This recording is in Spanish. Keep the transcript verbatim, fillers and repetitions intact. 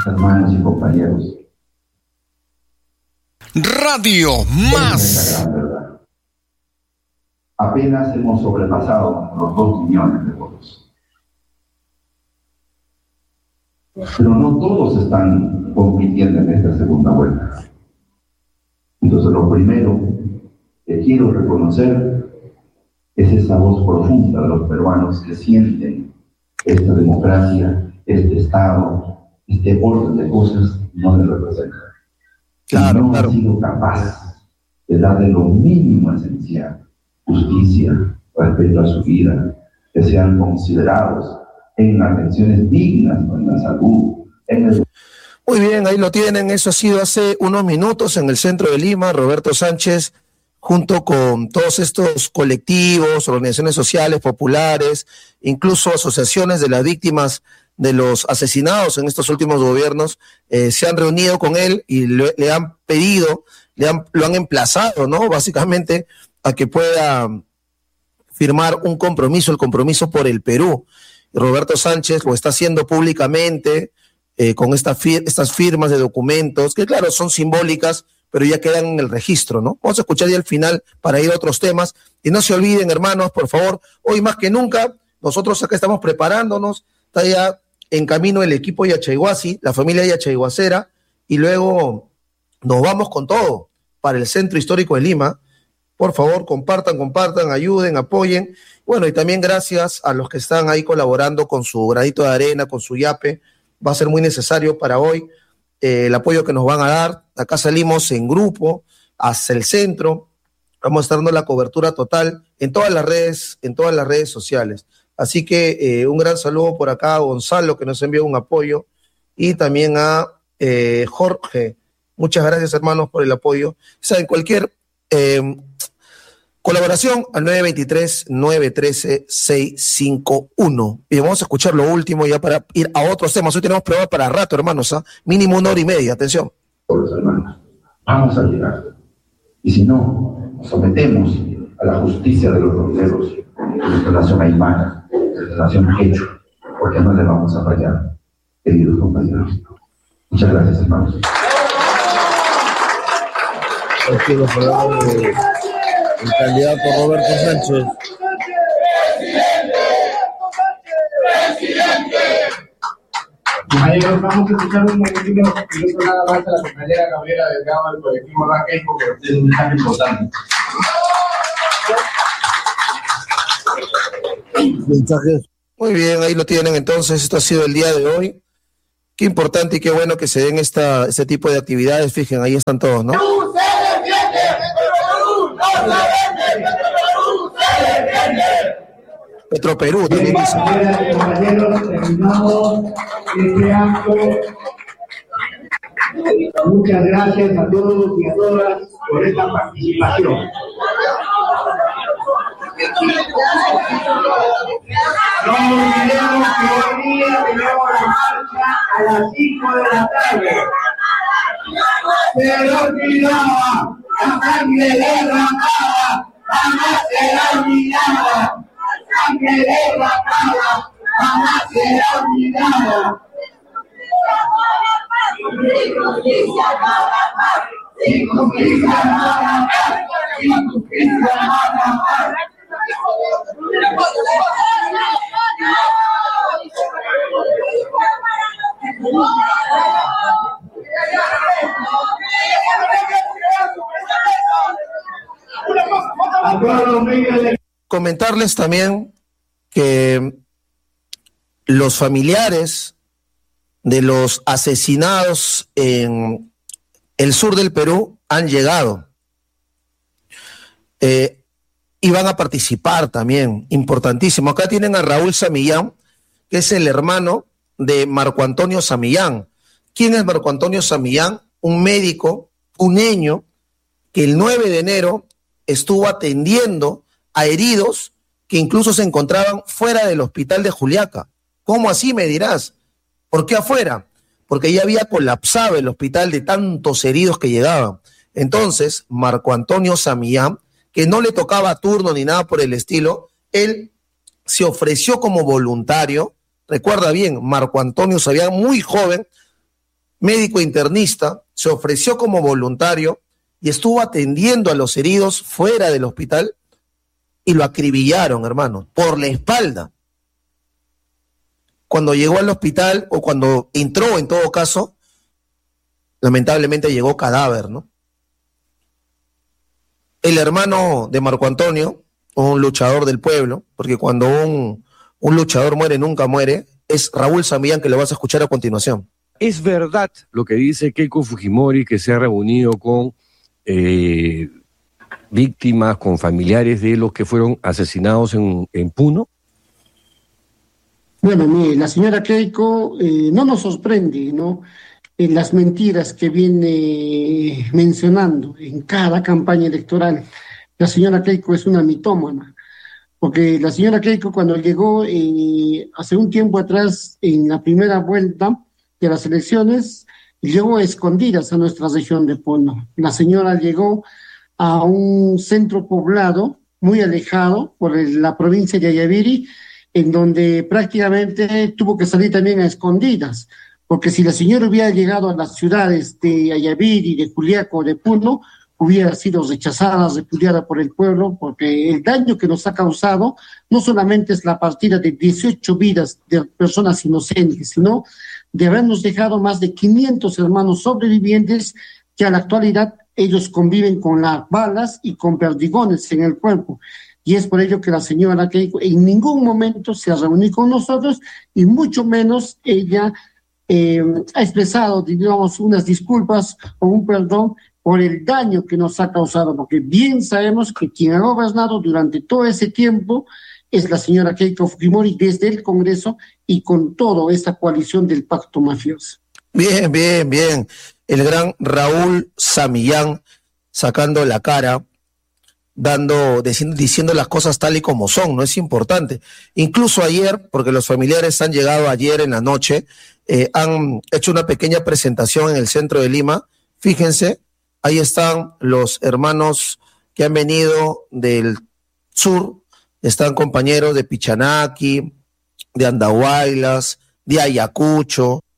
hermanos y compañeros. Radio Más. Apenas hemos sobrepasado los dos millones de votos. Pero no todos están compitiendo en esta segunda vuelta. Entonces, lo primero que quiero reconocer es esa voz profunda de los peruanos que sienten esta democracia, este Estado, este orden de cosas no les representa. Claro, y no claro. ha sido capaz de darle lo mínimo esencial, justicia, respeto a su vida, que sean considerados en atenciones dignas, en la salud, en el... Muy bien, ahí lo tienen. Eso ha sido hace unos minutos en el centro de Lima. Roberto Sánchez, junto con todos estos colectivos, organizaciones sociales, populares, incluso asociaciones de las víctimas de los asesinados en estos últimos gobiernos, eh, se han reunido con él y le, le han pedido, le han, lo han emplazado, ¿no? Básicamente a que pueda firmar un compromiso, el compromiso por el Perú. Roberto Sánchez lo está haciendo públicamente, eh, con esta fir estas firmas de documentos, que claro, son simbólicas, pero ya quedan en el registro, ¿no? Vamos a escuchar ya al final para ir a otros temas. Y no se olviden, hermanos, por favor, hoy más que nunca, nosotros acá estamos preparándonos, está ya en camino el equipo Yachaiguasi, la familia yachaiguacera, y luego nos vamos con todo para el Centro Histórico de Lima. Por favor, compartan, compartan, ayuden, apoyen. Bueno, y también gracias a los que están ahí colaborando con su granito de arena, con su yape. Va a ser muy necesario para hoy eh, el apoyo que nos van a dar. Acá salimos en grupo hacia el centro. Vamos a estar dando la cobertura total en todas las redes, en todas las redes sociales. Así que eh, un gran saludo por acá a Gonzalo, que nos envió un apoyo, y también a eh, Jorge. Muchas gracias, hermanos, por el apoyo. Saben, cualquier eh, colaboración al nueve dos tres, nueve uno tres, seis cinco uno. Y vamos a escuchar lo último ya para ir a otros temas. Hoy tenemos prueba para rato, hermanos, ¿eh? Mínimo una hora y media. Atención. Por los hermanos, vamos a llegar. Y si no, nos sometemos a la justicia de los fronteros en relación a Aymara, en relación a Hecho, porque no le vamos a fallar, queridos compañeros. Muchas gracias, hermanos. Aquí los palabras del candidato Roberto Sánchez. Compañeros, vamos a escuchar un momentito, minuto nada más a la compañera Gabriela Delgado del colectivo Raquel, porque es un mensaje importante. Mensajes. Muy bien, ahí lo tienen entonces. Esto ha sido el día de hoy. Qué importante y qué bueno que se den esta, este tipo de actividades. Fíjense, ahí están todos, ¿no? ¡Perú se defiende! ¡Perú no se vende! ¡Perú se defiende! Petroperú también dice. Compañeros, terminamos este acto. Muchas gracias a todos y a todas por esta participación. No olvidemos que hoy día tenemos la marcha a las cinco de la tarde. Se lo olvidaba, la sangre derramada, jamás será olvidada. La sangre derramada, jamás será olvidada. Sin justicia no habrá paz. Sin justicia no habrá paz. Sin justicia no habrá paz. Comentarles también que los familiares de los asesinados en el sur del Perú han llegado. Eh, y van a participar también, importantísimo. Acá tienen a Raúl Samillán, que es el hermano de Marco Antonio Samillán. ¿Quién es Marco Antonio Samillán? Un médico puneño que el nueve de enero estuvo atendiendo a heridos que incluso se encontraban fuera del hospital de Juliaca. ¿Cómo así, me dirás? ¿Por qué afuera? Porque ya había colapsado el hospital de tantos heridos que llegaban. Entonces, Marco Antonio Samillán, que no le tocaba turno ni nada por el estilo, él se ofreció como voluntario. Recuerda bien, Marco Antonio Samillán, muy joven, médico internista, se ofreció como voluntario y estuvo atendiendo a los heridos fuera del hospital y lo acribillaron, hermano, por la espalda. Cuando llegó al hospital, o cuando entró en todo caso, lamentablemente llegó cadáver, ¿no? El hermano de Marco Antonio, un luchador del pueblo, porque cuando un, un luchador muere, nunca muere, es Raúl Samillán, que lo vas a escuchar a continuación. Es verdad lo que dice Keiko Fujimori, que se ha reunido con eh, víctimas, con familiares de los que fueron asesinados en, en Puno. Bueno, mire, la señora Keiko eh, no nos sorprende, ¿no? En las mentiras que viene mencionando en cada campaña electoral. La señora Keiko es una mitómana, porque la señora Keiko cuando llegó eh, hace un tiempo atrás en la primera vuelta de las elecciones, llegó a escondidas a nuestra región de Puno. La señora llegó a un centro poblado muy alejado por el, la provincia de Ayaviri, en donde prácticamente tuvo que salir también a escondidas, porque si la señora hubiera llegado a las ciudades de Ayaviri, de Juliaco, de Puno, hubiera sido rechazada, repudiada por el pueblo, porque el daño que nos ha causado no solamente es la partida de dieciocho vidas de personas inocentes, sino de habernos dejado más de quinientos hermanos sobrevivientes que a la actualidad ellos conviven con las balas y con perdigones en el cuerpo. Y es por ello que la señora Keiko en ningún momento se ha reunido con nosotros y mucho menos ella eh, ha expresado, digamos, unas disculpas o un perdón por el daño que nos ha causado, porque bien sabemos que quien ha gobernado durante todo ese tiempo es la señora Keiko Fujimori desde el Congreso y con toda esta coalición del pacto mafioso. Bien, bien, bien. El gran Raúl Samillán sacando la cara, dando, diciendo, diciendo las cosas tal y como son, ¿no? Es importante. Incluso ayer, porque los familiares han llegado ayer en la noche, eh, han hecho una pequeña presentación en el centro de Lima. Fíjense, ahí están los hermanos que han venido del sur, están compañeros de Pichanaki, de Andahuaylas, de Ayacucho,